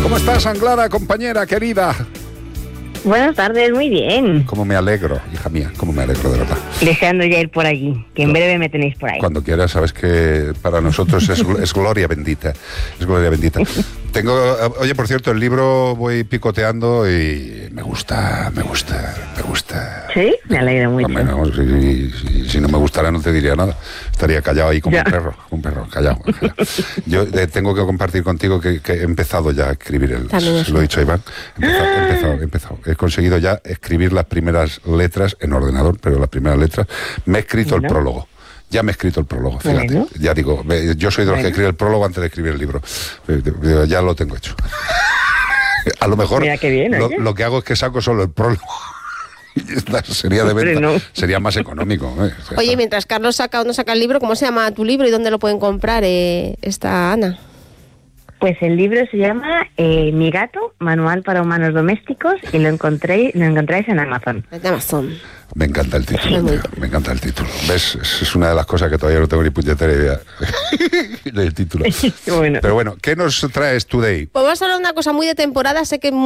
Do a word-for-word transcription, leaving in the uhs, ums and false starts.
¿Cómo estás, Anglada, compañera querida? Buenas tardes, muy bien. Cómo me alegro, hija mía, cómo me alegro, de verdad. Deseando ya ir por allí, que en no. breve me tenéis por ahí. Cuando quieras, sabes que para nosotros es, es gloria bendita, es gloria bendita. Tengo, oye, por cierto, el libro voy picoteando y me gusta, me gusta, me gusta. Sí, me alegra mucho. Hombre, no, si, si, si no me gustara no te diría nada. Estaría callado ahí como ya. un perro, un perro, callado. callado. Yo eh, tengo que compartir contigo que, que he empezado ya a escribir el... Se lo he dicho a Iván. He empezado, he empezado, he empezado. He conseguido ya escribir las primeras letras en ordenador, pero las primeras letras. Me he escrito bueno. el prólogo. Ya me he escrito el prólogo, fíjate. Bueno. Ya digo, yo soy de los bueno. que escribe el prólogo antes de escribir el libro. Ya lo tengo hecho. A lo mejor Mira qué bien, lo, lo que hago es que saco solo el prólogo. Sería de venta, no. sería más económico. ¿eh? O sea, Oye, mientras Carlos saca o no saca el libro, ¿cómo se llama tu libro y dónde lo pueden comprar eh, esta Ana? Pues el libro se llama eh, Mi gato, Manual para humanos domésticos, y lo encontré, lo encontráis en Amazon. En Amazon. Me encanta el título, tío, me encanta el título. ¿Ves? Es una de las cosas que todavía no tengo ni puñetera idea del título. Bueno. Pero bueno, ¿qué nos traes today? Pues vamos a hablar de una cosa muy de temporada, sé que